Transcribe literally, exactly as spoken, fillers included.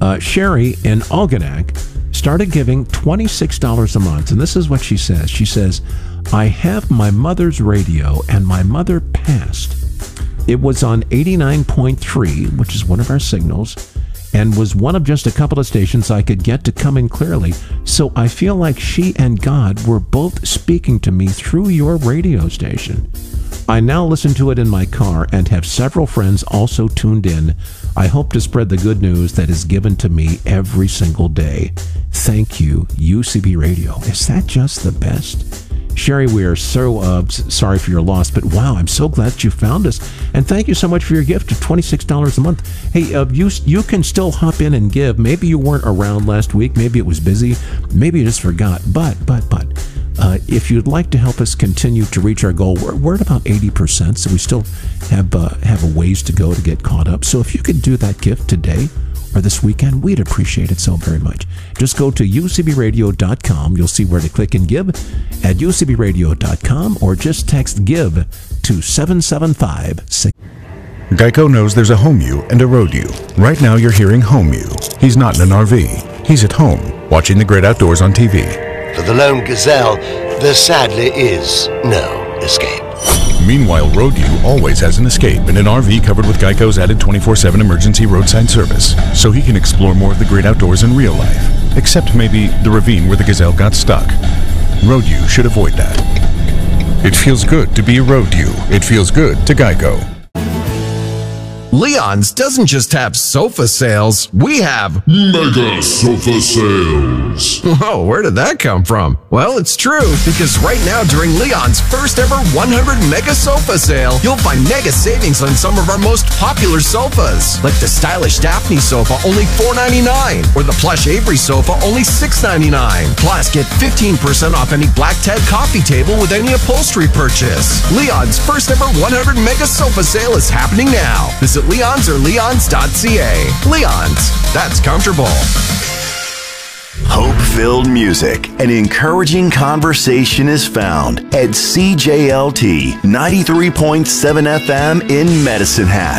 uh, Sherry in Algonac started giving twenty-six dollars a month. And this is what she says. She says, I have my mother's radio, and my mother passed. It was on eighty-nine point three, which is one of our signals, and was one of just a couple of stations I could get to come in clearly. So I feel like she and God were both speaking to me through your radio station. I now listen to it in my car and have several friends also tuned in. I hope to spread the good news that is given to me every single day. Thank you, U C B Radio. Is that just the best? Sherry, we are so uh, sorry for your loss, but wow, I'm so glad that you found us. And thank you so much for your gift of twenty-six dollars a month. Hey, uh, you, you can still hop in and give. Maybe you weren't around last week. Maybe it was busy. Maybe you just forgot. But, but, but, uh, if you'd like to help us continue to reach our goal, we're, we're at about eighty percent, so we still have, uh, have a ways to go to get caught up. So if you could do that gift today or this weekend, we'd appreciate it so very much. Just go to U C B radio dot com. You'll see where to click and give at U C B radio dot com, or just text GIVE to seven seven five six. Geico knows there's a home you and a road you. Right now you're hearing home you. He's not in an R V. He's at home, watching the great outdoors on T V. For the lone gazelle, there sadly is no escape. Meanwhile, Road U always has an escape in an R V covered with Geico's added twenty-four seven emergency roadside service, so he can explore more of the great outdoors in real life, except maybe the ravine where the gazelle got stuck. Road U should avoid that. It feels good to be a Road U. It feels good to Geico. Leon's doesn't just have sofa sales, we have mega sofa sales. Whoa, where did that come from? Well, it's true, because right now during Leon's first ever one hundred mega sofa sale, you'll find mega savings on some of our most popular sofas, like the stylish Daphne sofa, only four ninety-nine, or the plush Avery sofa, only six ninety-nine. Plus, get fifteen percent off any Black Ted coffee table with any upholstery purchase. Leon's first ever one hundred mega sofa sale is happening now. Visit Leon's or leons dot c a. Leon's, that's comfortable. Hope-filled music and encouraging conversation is found at C J L T ninety-three point seven F M in Medicine Hat.